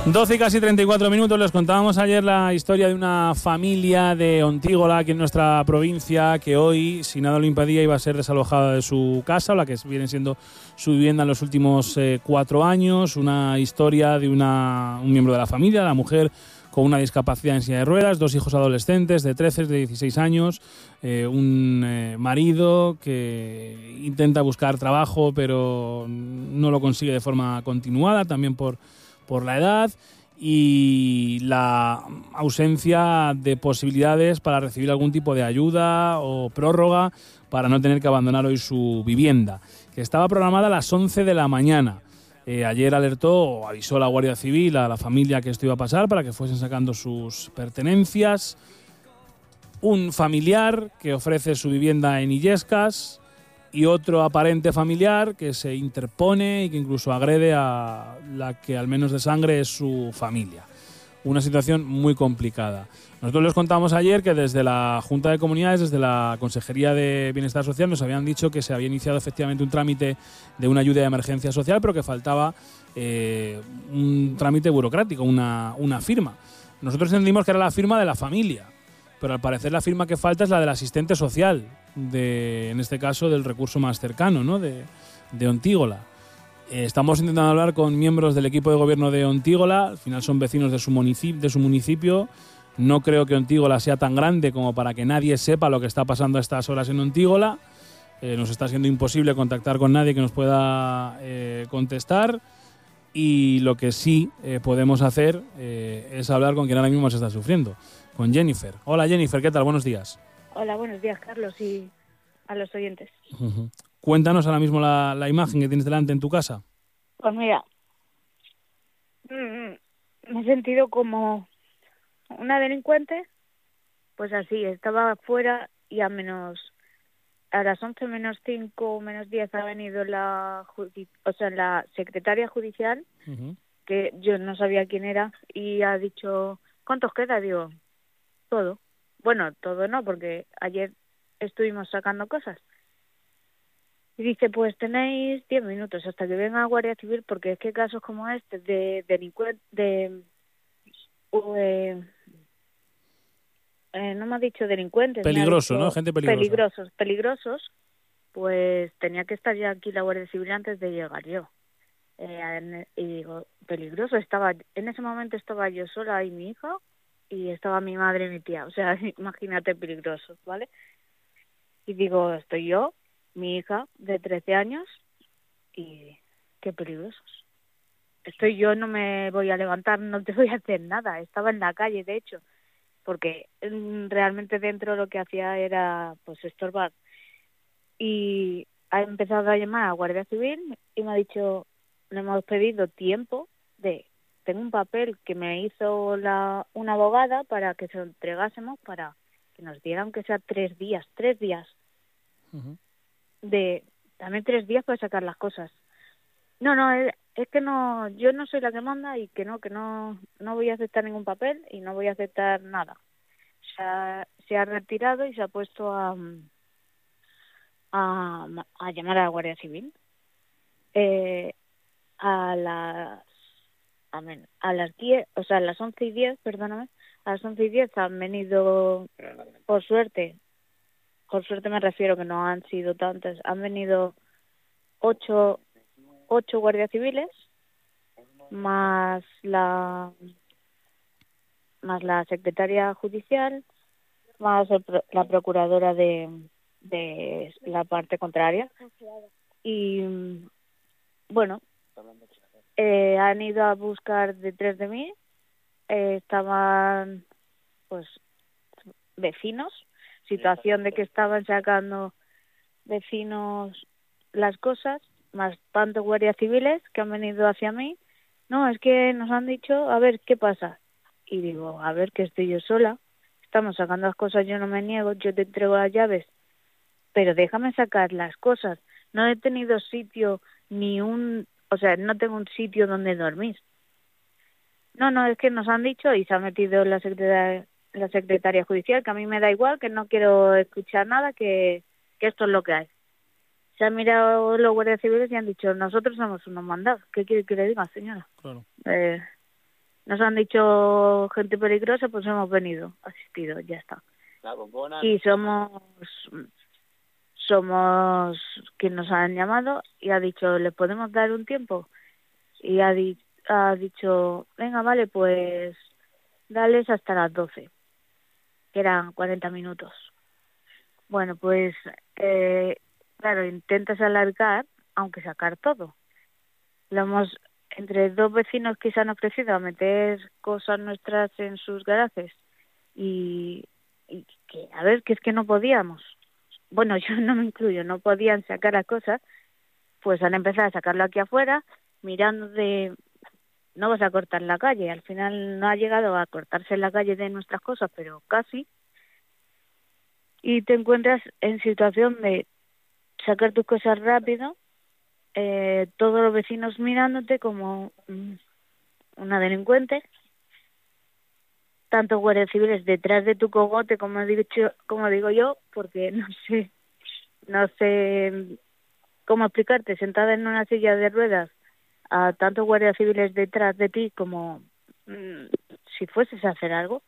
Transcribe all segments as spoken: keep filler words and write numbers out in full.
doce y casi treinta y cuatro minutos. Les contábamos ayer la historia de una familia de Ontígola, aquí en nuestra provincia, que hoy, si nada lo impedía, iba a ser desalojada de su casa, o la que viene siendo su vivienda en los últimos eh, cuatro años. Una historia de una, un miembro de la familia, la mujer con una discapacidad en silla de ruedas, dos hijos adolescentes de trece, de dieciséis años, eh, un eh, marido que intenta buscar trabajo pero no lo consigue de forma continuada, también por, por la edad y la ausencia de posibilidades para recibir algún tipo de ayuda o prórroga para no tener que abandonar hoy su vivienda, que estaba programada a las once de la mañana. Eh, ayer alertó o avisó a la Guardia Civil a la familia que esto iba a pasar para que fuesen sacando sus pertenencias. Un familiar que ofrece su vivienda en Illescas y otro aparente familiar que se interpone y que incluso agrede a la que al menos de sangre es su familia. Una situación muy complicada. Nosotros les contamos ayer que desde la Junta de Comunidades, desde la Consejería de Bienestar Social, nos habían dicho que se había iniciado efectivamente un trámite de una ayuda de emergencia social, pero que faltaba eh, un trámite burocrático, una, una firma. Nosotros entendimos que era la firma de la familia, pero al parecer la firma que falta es la del asistente social, de, en este caso del recurso más cercano, ¿no? de, de Ontígola. Eh, estamos intentando hablar con miembros del equipo de gobierno de Ontígola, al final son vecinos de su municipio, de su municipio. No creo que Ontígola sea tan grande como para que nadie sepa lo que está pasando a estas horas en Ontígola. Eh, nos está siendo imposible contactar con nadie que nos pueda eh, contestar. Y lo que sí eh, podemos hacer eh, es hablar con quien ahora mismo se está sufriendo, con Jennifer. Hola Jennifer, ¿qué tal? Buenos días. Hola, buenos días Carlos y a los oyentes. Uh-huh. Cuéntanos ahora mismo la, la imagen que tienes delante en tu casa. Pues mira, me he sentido como una delincuente, pues así, estaba afuera y a menos, a las once menos cinco, menos diez ha venido la, o sea, la secretaria judicial, uh-huh. que yo no sabía quién era, y ha dicho, ¿cuántos queda? Digo, todo. Bueno, todo no, porque ayer estuvimos sacando cosas. Y dice, pues tenéis diez minutos hasta que venga la Guardia Civil, porque es que casos como este de delincuentes, de... de Eh, no me ha dicho delincuentes. Peligroso, dicho ¿no? Gente peligrosa. Peligrosos, peligrosos, pues tenía que estar ya aquí la Guardia Civil antes de llegar yo. Eh, y digo, peligroso, estaba, en ese momento estaba yo sola y mi hija, y estaba mi madre y mi tía, o sea, imagínate peligroso, ¿vale? Y digo, estoy yo, mi hija de trece años, y qué peligrosos. Estoy yo, no me voy a levantar, no te voy a hacer nada, estaba en la calle, de hecho, porque realmente dentro lo que hacía era pues estorbar. Y ha empezado a llamar a Guardia Civil y me ha dicho, le hemos pedido tiempo de, tengo un papel que me hizo la una abogada para que se lo entregásemos, para que nos dieran aunque sea tres días, tres días. Uh-huh. De, dame tres días para sacar las cosas. No, no, es, es que no, yo no soy la que manda y que no, que no, no voy a aceptar ningún papel y no voy a aceptar nada. Se ha, se ha retirado y se ha puesto a, a, a llamar a la Guardia Civil. Eh, a las a, men, a las diez, o sea, a las once y diez, perdóname, a las once y diez han venido, por suerte, por suerte me refiero que no han sido tantas, han venido ocho ocho guardias civiles más la más la secretaria judicial más el, la procuradora de de la parte contraria y bueno eh, han ido a buscar detrás de mí eh, estaban pues vecinos, situación de que estaban sacando vecinos las cosas, más tantos guardias civiles que han venido hacia mí. No, es que nos han dicho, a ver, ¿qué pasa? Y digo, a ver, que estoy yo sola, estamos sacando las cosas, yo no me niego, yo te entrego las llaves, pero déjame sacar las cosas. No he tenido sitio ni un, o sea, no tengo un sitio donde dormir. No, no, es que nos han dicho y se ha metido la secretaria, la secretaria judicial, que a mí me da igual, que no quiero escuchar nada, que, que esto es lo que hay. Se han mirado los guardias civiles y han dicho, nosotros somos unos mandados. ¿Qué quiere que le diga, señora? Claro. Eh, nos han dicho gente peligrosa, pues hemos venido, asistido, ya está. Y somos somos quien nos han llamado y ha dicho, ¿le podemos dar un tiempo? Y ha, di, ha dicho, venga, vale, pues dales hasta las doce, que eran cuarenta minutos. Bueno, pues, eh, claro, intentas alargar, aunque sacar todo. Lo hemos, entre dos vecinos que se han ofrecido a meter cosas nuestras en sus garajes y, y que, a ver, que es que no podíamos. Bueno, yo no me incluyo, no podían sacar las cosas, pues han empezado a sacarlo aquí afuera, mirando de, no vas a cortar la calle. Al final no ha llegado a cortarse la calle de nuestras cosas, pero casi. Y te encuentras en situación de sacar tus cosas rápido, eh, todos los vecinos mirándote como mm, una delincuente, tanto guardias civiles detrás de tu cogote, como he dicho, como digo yo, porque no sé, no sé cómo explicarte, sentada en una silla de ruedas, a tantos guardias civiles detrás de ti como mm, si fueses a hacer algo.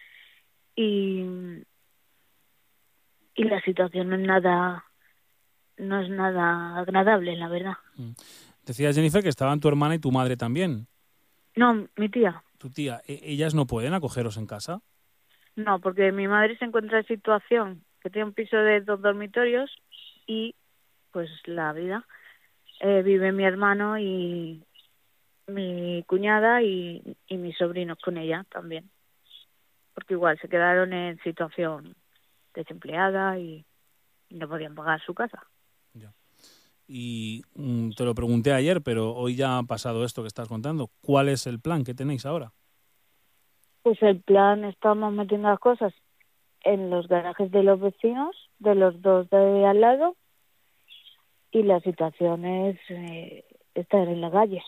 Y y la situación no es nada no es nada agradable, la verdad. Decía Jennifer que estaban tu hermana y tu madre también. No, mi tía. ¿Tu tía? ¿Ellas no pueden acogeros en casa? No, porque mi madre se encuentra en situación que tiene un piso de dos dormitorios y, pues, la vida. Eh, vive mi hermano y mi cuñada y, y mis sobrinos con ella también. Porque igual se quedaron en situación desempleada y no podían pagar su casa. Ya. Y mm, te lo pregunté ayer, pero hoy ya ha pasado esto que estás contando. ¿Cuál es el plan que tenéis ahora? Pues el plan, estamos metiendo las cosas en los garajes de los vecinos, de los dos de al lado, y la situación es eh, estar en la calle.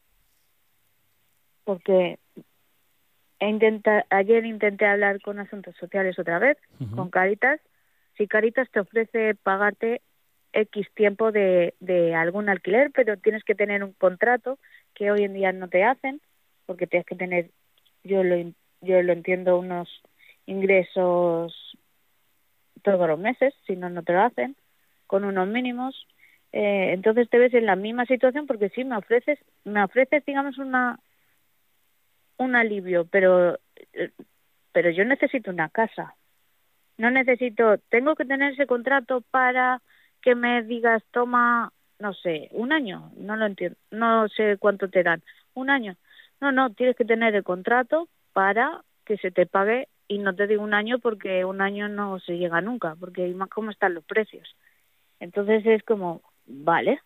Porque he intenta, ayer intenté hablar con Asuntos Sociales otra vez, uh-huh. con Cáritas. Si Cáritas te ofrece pagarte X tiempo de, de algún alquiler, pero tienes que tener un contrato que hoy en día no te hacen, porque tienes que tener, yo lo, yo lo entiendo, unos ingresos todos los meses, si no, no te lo hacen, con unos mínimos. Eh, entonces te ves en la misma situación, porque sí, me ofreces, me ofreces, digamos, una un alivio, pero pero yo necesito una casa. No necesito, tengo que tener ese contrato para que me digas, toma, no sé, un año, no lo entiendo, no sé cuánto te dan, un año. No, no, tienes que tener el contrato para que se te pague, y no te digo un año porque un año no se llega nunca, porque hay más cómo están los precios. Entonces es como, vale.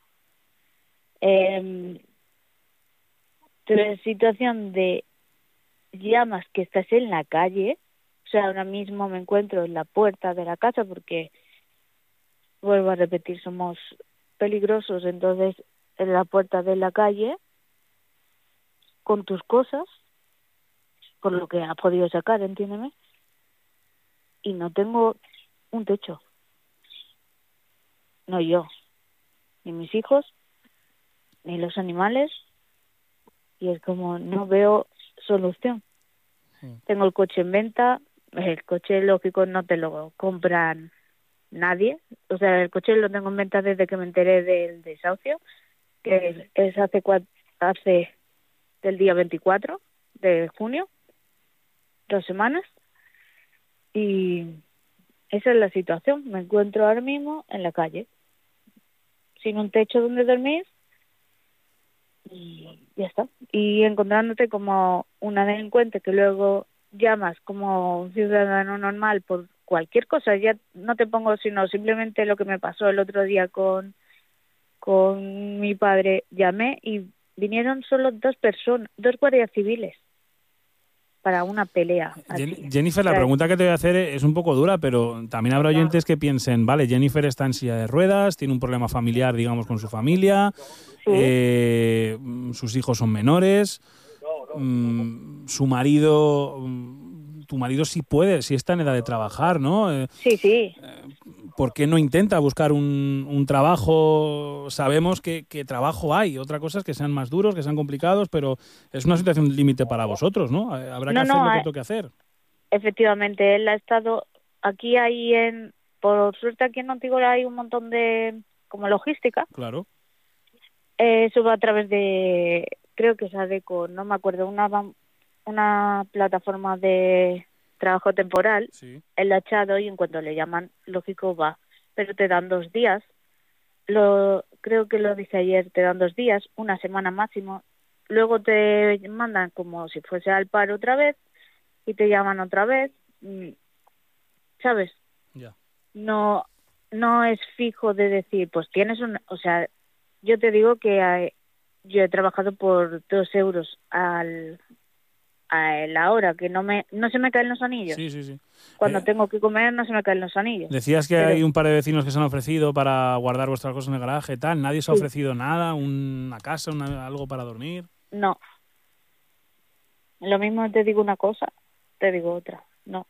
Eh, la situación de llamas que estás en la calle, o sea, ahora mismo me encuentro en la puerta de la casa porque, vuelvo a repetir, somos peligrosos, entonces en la puerta de la calle con tus cosas, con lo que has podido sacar, entiéndeme, y no tengo un techo, no yo, ni mis hijos, ni los animales, y es como no veo solución. Sí. Tengo el coche en venta, el coche lógico no te lo compran nadie, o sea, el coche lo tengo en venta desde que me enteré del desahucio, que es hace hace del día veinticuatro de junio, dos semanas, y esa es la situación. Me encuentro ahora mismo en la calle, sin un techo donde dormir, y ya está. Y encontrándote como una delincuente que luego llamas como un ciudadano normal por cualquier cosa. Ya no te pongo sino simplemente lo que me pasó el otro día con con mi padre. Llamé y vinieron solo dos personas, dos guardias civiles para una pelea. Jen- Jennifer, la pregunta que te voy a hacer es un poco dura, pero también habrá oyentes que piensen, vale, Jennifer está en silla de ruedas, tiene un problema familiar, digamos, con su familia, sí. eh, sus hijos son menores, mm, su marido, mm, tu marido sí puede, sí está en edad de trabajar, ¿no? Eh, sí, sí. Eh, ¿por qué no intenta buscar un, un trabajo? Sabemos que, que trabajo hay, otra cosa es que sean más duros, que sean complicados, pero es una situación límite para vosotros, ¿no? Habrá que No, hacer no, lo que eh, toque que hacer. Efectivamente, él ha estado aquí, hay en, por suerte aquí en Ontigola hay un montón de, como logística. Claro. Eh, eso va a través de, creo que es ADECO, no me acuerdo, una una plataforma de trabajo temporal. Sí. Él la ha echado y en cuanto le llaman, lógico, va. Pero te dan dos días, lo creo que lo dije ayer, te dan dos días, una semana máximo. Luego te mandan como si fuese al paro otra vez y te llaman otra vez, ¿sabes? Ya. No, no es fijo de decir, pues tienes un, o sea, yo te digo que hay, yo he trabajado por dos euros al a la hora, que no me no se me caen los anillos. Sí, sí, sí. Cuando Eh, tengo que comer no se me caen los anillos. Decías que Pero, hay un par de vecinos que se han ofrecido para guardar vuestras cosas en el garaje, tal. ¿Nadie se ha sí. ofrecido nada? ¿Una casa, una, algo para dormir? No. Lo mismo te digo una cosa, te digo otra. No.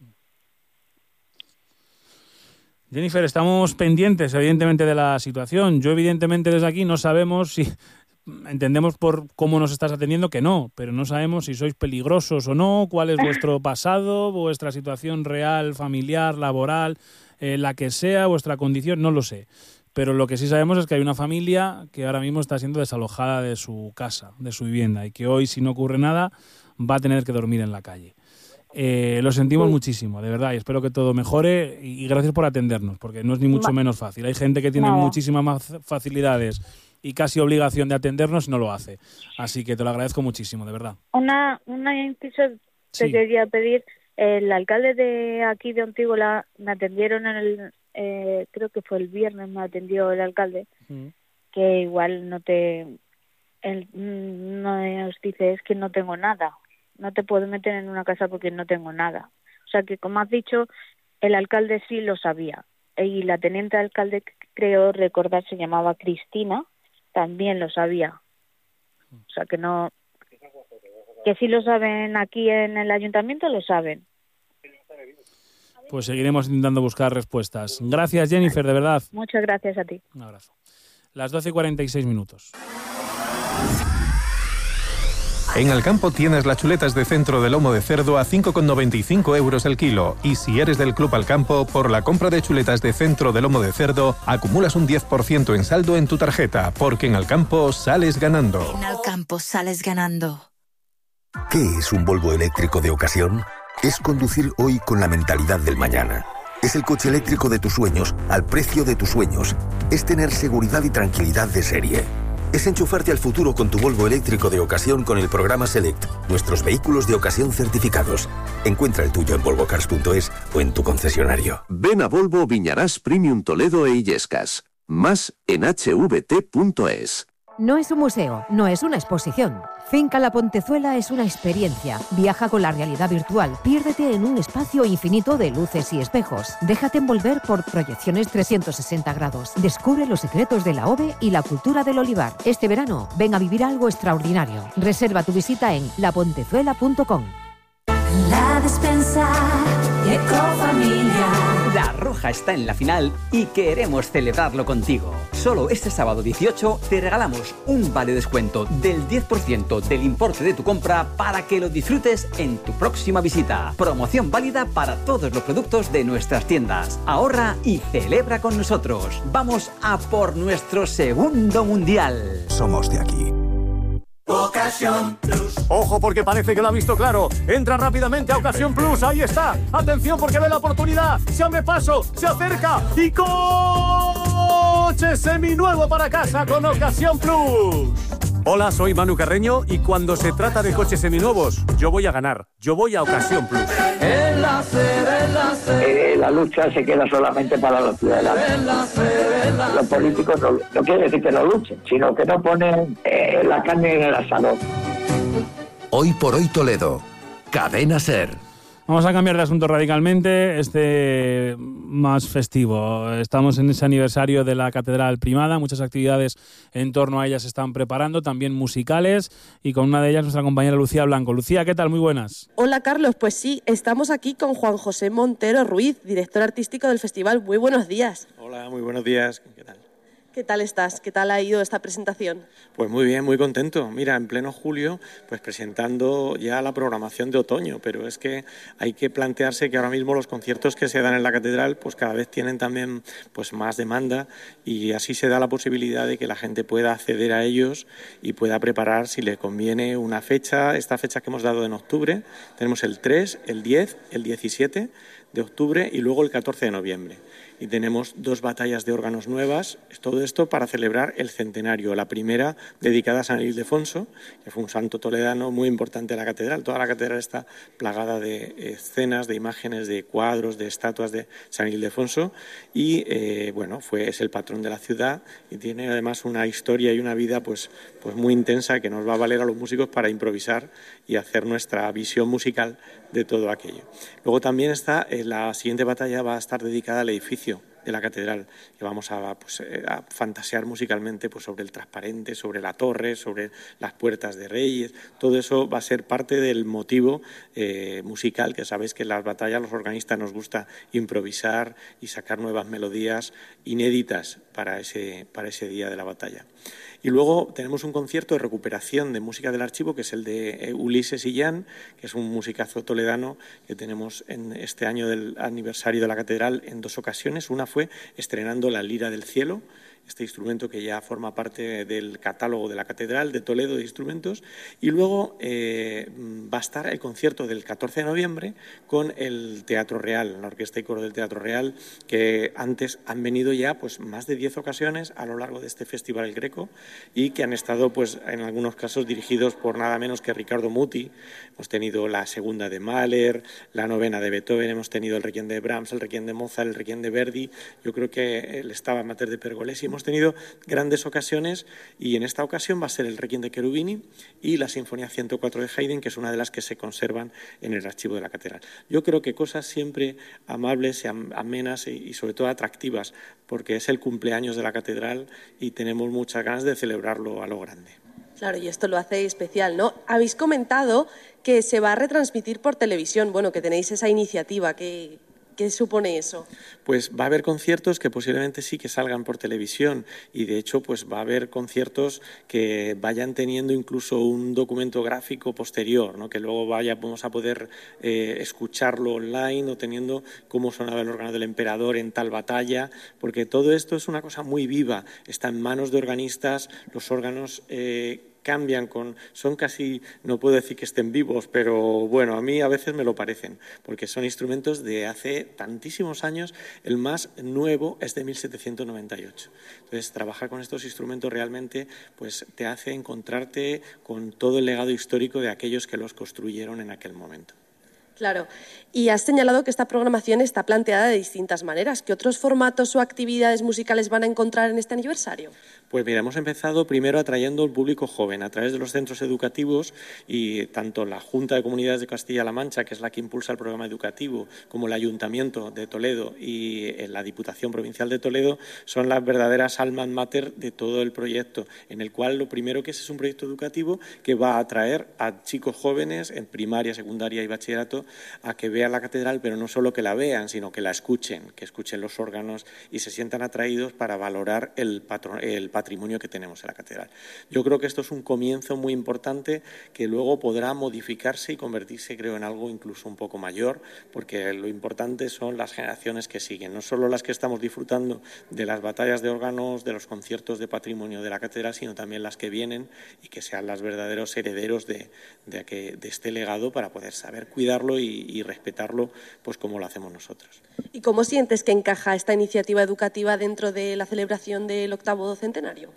Jennifer, estamos pendientes, evidentemente, de la situación. Yo, evidentemente, desde aquí no sabemos si... Entendemos por cómo nos estás atendiendo que no, pero no sabemos si sois peligrosos o no, cuál es vuestro pasado, vuestra situación real, familiar, laboral, eh, la que sea, vuestra condición, no lo sé. Pero lo que sí sabemos es que hay una familia que ahora mismo está siendo desalojada de su casa, de su vivienda, y que hoy, si no ocurre nada, va a tener que dormir en la calle. Eh, lo sentimos muchísimo, de verdad, y espero que todo mejore, y gracias por atendernos, porque no es ni mucho menos fácil. Hay gente que tiene Nada. muchísimas más facilidades y casi obligación de atendernos y no lo hace. Así que te lo agradezco muchísimo, de verdad. Una, una inciso te Sí. quería pedir. El alcalde de aquí de Ontigola me atendieron en el, eh, creo que fue el viernes, me atendió el alcalde, Mm. que igual no te, él no os dice, es que no tengo nada, no te puedo meter en una casa porque no tengo nada. O sea que, como has dicho, el alcalde sí lo sabía. Y la teniente alcalde, creo recordar, se llamaba Cristina, también lo sabía. O sea que no, que sí lo saben aquí en el ayuntamiento, lo saben. Pues seguiremos intentando buscar respuestas. Gracias, Jennifer, de verdad. Muchas gracias a ti. Un abrazo. Las doce y cuarenta y seis minutos. En Alcampo tienes las chuletas de centro de lomo de cerdo a cinco con noventa y cinco euros el kilo. Y si eres del Club Alcampo, por la compra de chuletas de centro de lomo de cerdo, acumulas un diez por ciento en saldo en tu tarjeta, porque en Alcampo sales ganando. En Alcampo sales ganando. ¿Qué es un Volvo eléctrico de ocasión? Es conducir hoy con la mentalidad del mañana. Es el coche eléctrico de tus sueños al precio de tus sueños. Es tener seguridad y tranquilidad de serie. Es enchufarte al futuro con tu Volvo eléctrico de ocasión con el programa Select, nuestros vehículos de ocasión certificados. Encuentra el tuyo en volvo cars punto es o en tu concesionario. Ven a Volvo Viñarás Premium Toledo e Illescas. Más en h v t punto es. No es un museo, no es una exposición. Finca La Pontezuela es una experiencia. Viaja con la realidad virtual. Piérdete en un espacio infinito de luces y espejos. Déjate envolver por proyecciones trescientos sesenta grados. Descubre los secretos de la O V E y la cultura del olivar. Este verano, ven a vivir algo extraordinario. Reserva tu visita en la pontezuela punto com. La despensa Ecofamilia. La Roja está en la final y queremos celebrarlo contigo. Solo este sábado dieciocho te regalamos un vale descuento del diez por ciento del importe de tu compra para que lo disfrutes en tu próxima visita. Promoción válida para todos los productos de nuestras tiendas. Ahorra y celebra con nosotros. Vamos a por nuestro segundo mundial. Somos de aquí. Ocasión Plus. Ojo, porque parece que lo ha visto claro. Entra rápidamente a Ocasión Plus. Ahí está. Atención, porque ve la oportunidad. Se abre paso, se acerca y coche seminuevo para casa con Ocasión Plus. Hola, soy Manu Carreño y cuando se trata de coches seminuevos, yo voy a ganar. Yo voy a Ocasión Plus. Eh, la lucha se queda solamente para los ciudadanos. Los políticos no, no quiere decir que no luchen, sino que no ponen eh, la carne en el asador. Hoy por hoy Toledo. Cadena SER. Vamos a cambiar de asunto radicalmente, este más festivo. Estamos en ese aniversario de la Catedral Primada, muchas actividades en torno a ella se están preparando, también musicales, y con una de ellas nuestra compañera Lucía Blanco. Lucía, ¿qué tal? Muy buenas. Hola Carlos, pues sí, estamos aquí con Juan José Montero Ruiz, director artístico del festival. Muy buenos días. Hola, muy buenos días. ¿Qué tal? ¿Qué tal estás? ¿Qué tal ha ido esta presentación? Pues muy bien, muy contento. Mira, en pleno julio, pues presentando ya la programación de otoño, pero es que hay que plantearse que ahora mismo los conciertos que se dan en la catedral pues cada vez tienen también pues más demanda y así se da la posibilidad de que la gente pueda acceder a ellos y pueda preparar si le conviene una fecha, esta fecha que hemos dado en octubre. Tenemos el tres, el diez, el diecisiete de octubre y luego el catorce de noviembre. Y tenemos dos batallas de órganos nuevas, todo esto para celebrar el centenario. La primera dedicada a San Ildefonso, que fue un santo toledano muy importante en la catedral. Toda la catedral está plagada de escenas, de imágenes, de cuadros, de estatuas de San Ildefonso y eh, bueno, fue, es el patrón de la ciudad y tiene además una historia y una vida pues, pues muy intensa que nos va a valer a los músicos para improvisar y hacer nuestra visión musical de todo aquello. Luego también está, eh, la siguiente batalla va a estar dedicada al edificio de la catedral, que vamos a, pues, a fantasear musicalmente pues, sobre el transparente, sobre la torre, sobre las puertas de Reyes. Todo eso va a ser parte del motivo eh, musical, que sabéis que en las batallas los organistas nos gusta improvisar y sacar nuevas melodías inéditas para ese, para ese día de la batalla. Y luego tenemos un concierto de recuperación de música del archivo, que es el de Ulises Illán, que es un musicazo toledano que tenemos en este año del aniversario de la catedral en dos ocasiones. Una fue estrenando la Lira del Cielo, este instrumento que ya forma parte del catálogo de la Catedral de Toledo de instrumentos, y luego eh, va a estar el concierto del catorce de noviembre con el Teatro Real, la Orquesta y Coro del Teatro Real, que antes han venido ya pues más de diez ocasiones a lo largo de este Festival El Greco y que han estado pues en algunos casos dirigidos por nada menos que Ricardo Muti. Hemos tenido la segunda de Mahler, la novena de Beethoven, hemos tenido el Requiem de Brahms, el Requiem de Mozart, el Requiem de Verdi, yo creo que el Stabat Mater de Pergolesi. Hemos tenido grandes ocasiones y en esta ocasión va a ser el Requiem de Cherubini y la Sinfonía ciento cuatro de Haydn, que es una de las que se conservan en el archivo de la catedral. Yo creo que cosas siempre amables y amenas y sobre todo atractivas, porque es el cumpleaños de la catedral y tenemos muchas ganas de celebrarlo a lo grande. Claro, y esto lo hace especial, ¿no? Habéis comentado que se va a retransmitir por televisión, bueno, que tenéis esa iniciativa, que... ¿Qué supone eso? Pues va a haber conciertos que posiblemente sí que salgan por televisión y de hecho pues va a haber conciertos que vayan teniendo incluso un documento gráfico posterior, ¿no? Que luego vaya, vamos a poder eh, escucharlo online o teniendo cómo sonaba el órgano del emperador en tal batalla, porque todo esto es una cosa muy viva, está en manos de organistas, los órganos eh, cambian, con, son casi, no puedo decir que estén vivos, pero bueno, a mí a veces me lo parecen, porque son instrumentos de hace tantísimos años. El más nuevo es de mil setecientos noventa y ocho. Entonces, trabajar con estos instrumentos realmente pues, te hace encontrarte con todo el legado histórico de aquellos que los construyeron en aquel momento. Claro, y has señalado que esta programación está planteada de distintas maneras. ¿Qué otros formatos o actividades musicales van a encontrar en este aniversario? Pues mira, hemos empezado primero atrayendo al público joven a través de los centros educativos y tanto la Junta de Comunidades de Castilla-La Mancha, que es la que impulsa el programa educativo, como el Ayuntamiento de Toledo y la Diputación Provincial de Toledo son las verdaderas alma mater de todo el proyecto, en el cual lo primero que es es un proyecto educativo que va a atraer a chicos jóvenes en primaria, secundaria y bachillerato a que vean la catedral, pero no solo que la vean, sino que la escuchen, que escuchen los órganos y se sientan atraídos para valorar el, patro, el patrimonio que tenemos en la catedral. Yo creo que esto es un comienzo muy importante que luego podrá modificarse y convertirse, creo, en algo incluso un poco mayor, porque lo importante son las generaciones que siguen, no solo las que estamos disfrutando de las batallas de órganos, de los conciertos de patrimonio de la catedral, sino también las que vienen y que sean los verdaderos herederos de, de, de, de este legado para poder saber cuidarlo y, y respetarlo pues como lo hacemos nosotros. ¿Y cómo sientes que encaja esta iniciativa educativa dentro de la celebración del octavo centenario?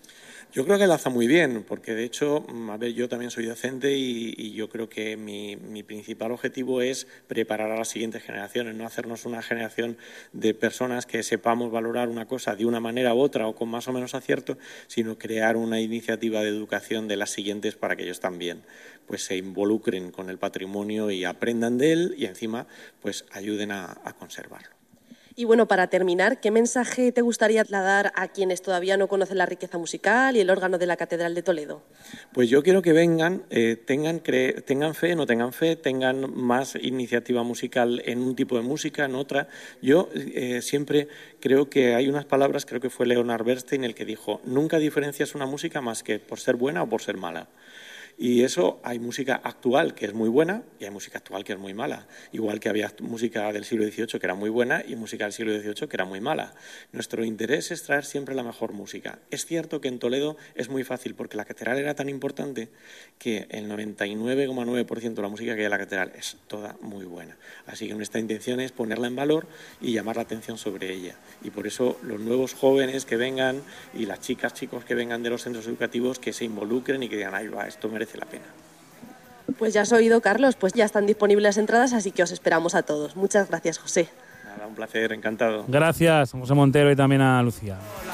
Yo creo que enlaza muy bien, porque de hecho, a ver, yo también soy docente y, y yo creo que mi, mi principal objetivo es preparar a las siguientes generaciones, no hacernos una generación de personas que sepamos valorar una cosa de una manera u otra o con más o menos acierto, sino crear una iniciativa de educación de las siguientes para que ellos también pues se involucren con el patrimonio y aprendan de él y encima pues ayuden a, a conservarlo. Y bueno, para terminar, ¿qué mensaje te gustaría trasladar a quienes todavía no conocen la riqueza musical y el órgano de la Catedral de Toledo? Pues yo quiero que vengan, eh, tengan, cre tengan fe, no tengan fe, tengan más iniciativa musical en un tipo de música, en otra. Yo eh, siempre creo que hay unas palabras, creo que fue Leonard Bernstein el que dijo, nunca diferencias una música más que por ser buena o por ser mala. Y eso, hay música actual que es muy buena y hay música actual que es muy mala. Igual que había música del siglo dieciocho que era muy buena y música del siglo dieciocho que era muy mala. Nuestro interés es traer siempre la mejor música. Es cierto que en Toledo es muy fácil porque la catedral era tan importante que el noventa y nueve coma nueve por ciento de la música que hay en la catedral es toda muy buena. Así que nuestra intención es ponerla en valor y llamar la atención sobre ella. Y por eso los nuevos jóvenes que vengan y las chicas, chicos que vengan de los centros educativos que se involucren y que digan, ay, va, esto merece la pena. Pues ya has oído, Carlos, pues ya están disponibles las entradas, así que os esperamos a todos. Muchas gracias, José. Nada, un placer, encantado. Gracias, José Montero, y también a Lucía.